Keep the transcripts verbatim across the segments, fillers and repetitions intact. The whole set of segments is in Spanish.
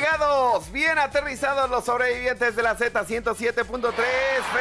cargados, bien aterrizados los sobrevivientes de la Z ciento siete punto tres.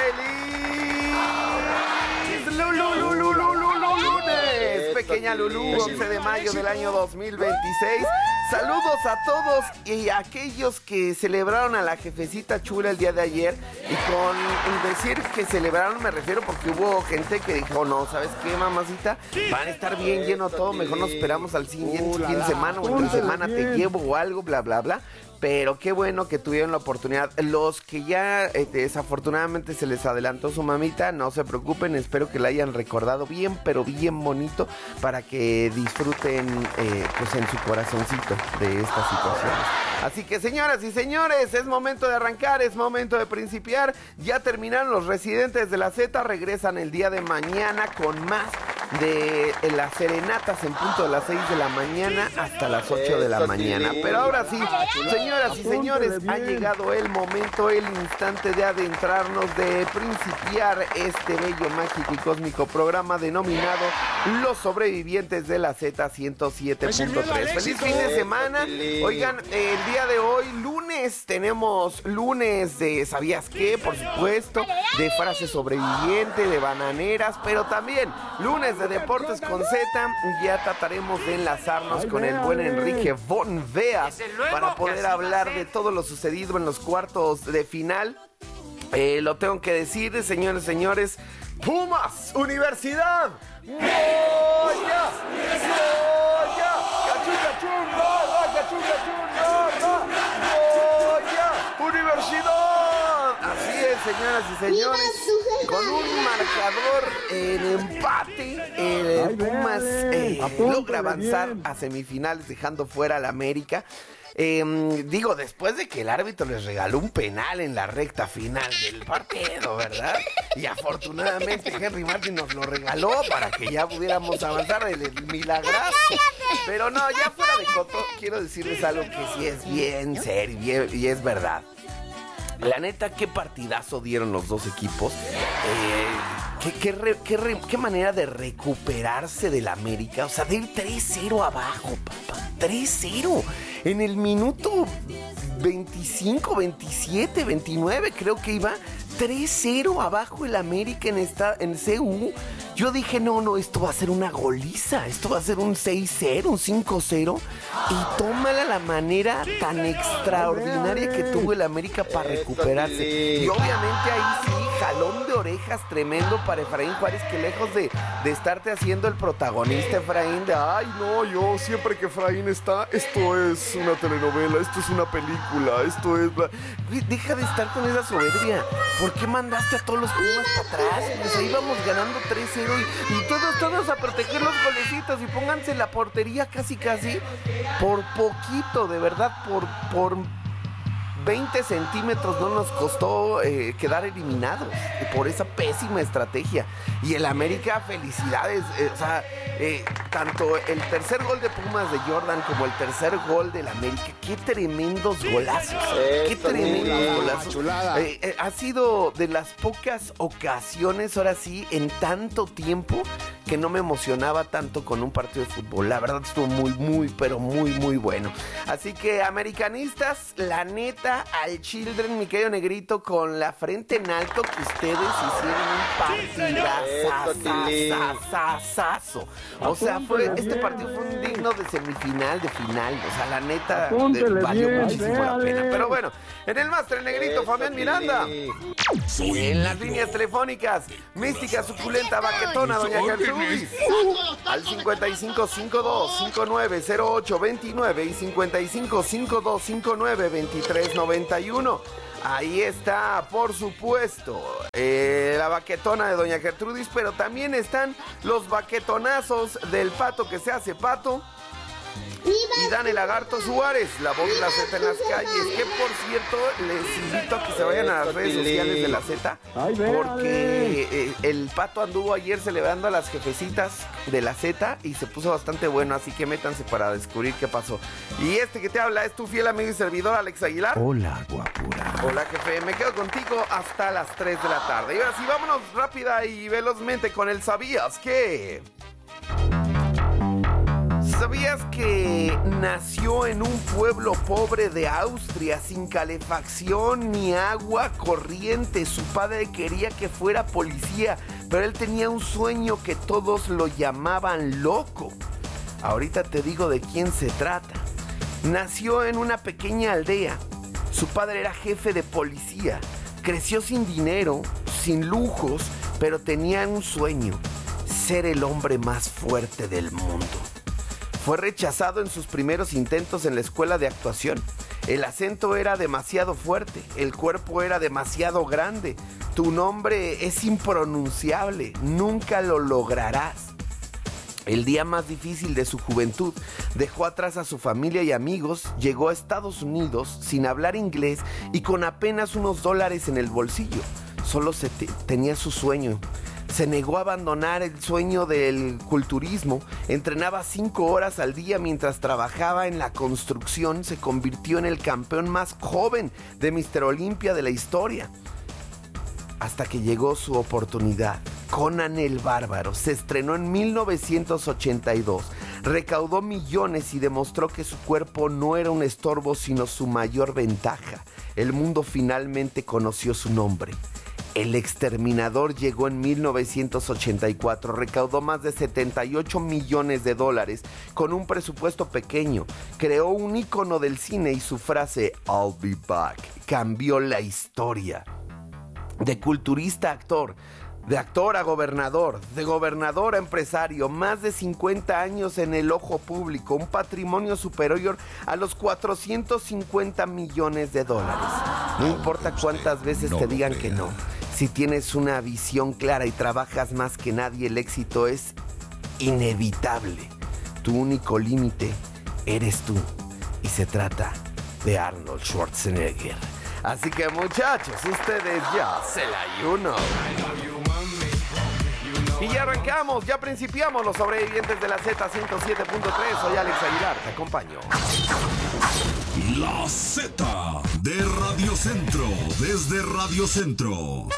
¡Feliz Lulu, Lulu, Lulu, Lulu, lunes! Pequeña Lulú, once de mayo del año dos mil veintiséis. Saludos a todos y a aquellos que celebraron a la jefecita chula el día de ayer. Y con decir que celebraron me refiero porque hubo gente que dijo, no, ¿sabes qué, mamacita? Van a estar bien lleno todo, mejor nos esperamos al siguiente fin de semana o entre semana te llevo o algo, bla, bla, bla. Pero qué bueno que tuvieron la oportunidad. Los que ya eh, desafortunadamente se les adelantó su mamita, no se preocupen, espero que la hayan recordado bien, pero bien bonito, para que disfruten eh, pues en su corazoncito de estas situaciones. Así que, señoras y señores, es momento de arrancar, es momento de principiar. Ya terminaron los residentes de la Z, regresan el día de mañana con más de las serenatas en punto de las seis de la mañana hasta las ocho de la mañana. Pero ahora sí, señoras y señores, ha llegado el momento, el instante de adentrarnos, de principiar este bello, mágico y cósmico programa denominado Los Sobrevivientes de la Z ciento siete punto tres. Feliz fin de semana. Oigan, el día de hoy, lunes, tenemos lunes de ¿sabías qué? Por supuesto, de frase sobreviviente, de bananeras, pero también lunes de Deportes con Z. Ya trataremos de enlazarnos con el buen Enrique Von Vea para poder hablar de todo lo sucedido en los cuartos de final. Eh, lo tengo que decir, señores, señores, Pumas, Universidad. ¡Goya! ¡Goya! ¡Cachún, cachún! ¡Goya! ¡Cachún, cachún! ¡Goya! ¡Universidad! Así es, señoras y señores, con un marcador en empate, el Pumas eh, logra avanzar a semifinales dejando fuera al América. Eh, digo, después de que el árbitro les regaló un penal en la recta final del partido, ¿verdad? Y afortunadamente Henry Martin nos lo regaló para que ya pudiéramos avanzar, el, el milagrazo. Pero no, ya fuera de coto, quiero decirles algo que sí es bien serio y es verdad. La neta, qué partidazo dieron los dos equipos. Eh, qué, qué, re, qué, re, qué manera de recuperarse del América. O sea, de ir tres cero abajo, papá. tres cero. En el minuto veinticinco, veintisiete, veintinueve, creo que iba tres cero abajo el América en, esta, en C U. Yo dije, no, no, esto va a ser una goliza. Esto va a ser un seis cero, un cinco cero. Y tómala la manera tan extraordinaria que tuvo el América para recuperarse. Y obviamente ahí sí, jalón de orejas tremendo para Efraín Juárez, que lejos de, de estarte haciendo el protagonista, Efraín, de ay, no, yo siempre que Efraín está, esto es una telenovela, esto es una película, esto es... Deja de estar con esa soberbia. ¿Por qué mandaste a todos los Pumas para atrás? Pues ahí vamos ganando tres cero y, y todos, todos a proteger los golecitos y pónganse la portería casi, casi por poquito, de verdad, por... por veinte centímetros no nos costó eh, quedar eliminados por esa pésima estrategia. Y el América, felicidades. Eh, o sea, eh, tanto el tercer gol de Pumas de Jordan como el tercer gol del América, qué tremendos golazos. Eh, qué tremendos golazos. Eh, eh, ha sido de las pocas ocasiones, ahora sí, en tanto tiempo que no me emocionaba tanto con un partido de fútbol. La verdad estuvo muy, muy, pero muy, muy bueno. Así que, americanistas, la neta, al Children, mi querido Negrito, con la frente en alto, que ustedes hicieron un partidazo. O sea, fue, este partido fue un digno de semifinal, de final. O sea, la neta, de, valió muchísimo la pena. Pero bueno, en el máster, el Negrito, Fabián Miranda. En las líneas telefónicas, mística, suculenta, baquetona, doña Gertrudis. Al cincuenta y cinco cincuenta y dos cincuenta y nueve cero ocho veintinueve y cincuenta y cinco cincuenta y dos cincuenta y nueve veintitrés noventa y uno. Ahí está, por supuesto, eh, la baquetona de doña Gertrudis, pero también están los baquetonazos del pato que se hace pato. Y Dan el Lagarto Suárez, la voz de la Z en las calles. Que por cierto, les invito a que se vayan a las redes sociales de la Z, porque eh, el pato anduvo ayer celebrando a las jefecitas de la Z y se puso bastante bueno, así que métanse para descubrir qué pasó. Y este que te habla es tu fiel amigo y servidor, Alex Aguilar. Hola, guapura. Hola, jefe, me quedo contigo hasta las tres de la tarde. Y ahora sí, vámonos rápida y velozmente con el ¿sabías qué? ¿Sabías que nació en un pueblo pobre de Austria sin calefacción ni agua corriente? Su padre quería que fuera policía, pero él tenía un sueño que todos lo llamaban loco. Ahorita te digo de quién se trata. Nació en una pequeña aldea. Su padre era jefe de policía. Creció sin dinero, sin lujos, pero tenía un sueño: ser el hombre más fuerte del mundo. Fue rechazado en sus primeros intentos en la escuela de actuación. El acento era demasiado fuerte, el cuerpo era demasiado grande. Tu nombre es impronunciable, nunca lo lograrás. El día más difícil de su juventud, dejó atrás a su familia y amigos, llegó a Estados Unidos sin hablar inglés y con apenas unos dólares en el bolsillo. Solo se te- tenía su sueño. Se negó a abandonar el sueño del culturismo, entrenaba cinco horas al día mientras trabajaba en la construcción, se convirtió en el campeón más joven de míster Olympia de la historia. Hasta que llegó su oportunidad. Conan el Bárbaro se estrenó en mil novecientos ochenta y dos, recaudó millones y demostró que su cuerpo no era un estorbo sino su mayor ventaja. El mundo finalmente conoció su nombre. El Exterminador llegó en mil novecientos ochenta y cuatro, recaudó más de setenta y ocho millones de dólares con un presupuesto pequeño. Creó un ícono del cine y su frase "I'll be back" cambió la historia. De culturista a actor, de actor a gobernador, de gobernador a empresario, más de cincuenta años en el ojo público, un patrimonio superior a los cuatrocientos cincuenta millones de dólares. No importa cuántas veces te digan que no, si tienes una visión clara y trabajas más que nadie, el éxito es inevitable. Tu único límite eres tú, y se trata de Arnold Schwarzenegger. Así que, muchachos, ustedes ya se la ayuno. Y ya arrancamos, ya principiamos los sobrevivientes de la Z ciento siete punto tres. Soy Alex Aguilar, te acompaño. La Z de Radio Centro, desde Radio Centro.